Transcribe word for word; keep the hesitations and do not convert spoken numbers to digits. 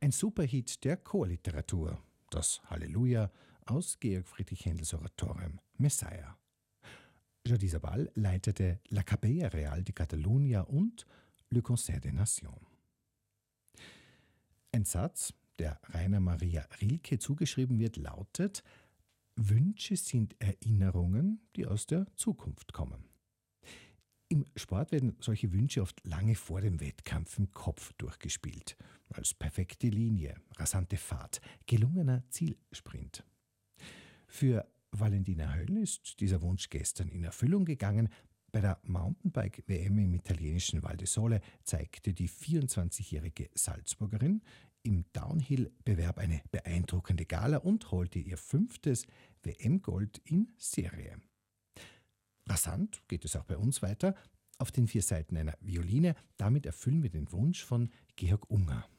Ein Superhit der Chorliteratur, das Halleluja aus Georg Friedrich Händels Oratorium Messiah. Jordi Sabal leitete La Capella Real de Catalunya und Le Concert des Nations. Ein Satz, der Rainer Maria Rilke zugeschrieben wird, lautet: Wünsche sind Erinnerungen, die aus der Zukunft kommen. Im Sport werden solche Wünsche oft lange vor dem Wettkampf im Kopf durchgespielt. Als perfekte Linie, rasante Fahrt, gelungener Zielsprint. Für Valentina Höll ist dieser Wunsch gestern in Erfüllung gegangen. Bei der Mountainbike-W M im italienischen Val di Sole zeigte die vierundzwanzigjährige Salzburgerin im Downhill-Bewerb eine beeindruckende Gala und holte ihr fünftes W M-Gold in Serie. Rasant geht es auch bei uns weiter. Auf den vier Seiten einer Violine. Damit erfüllen wir den Wunsch von Georg Unger.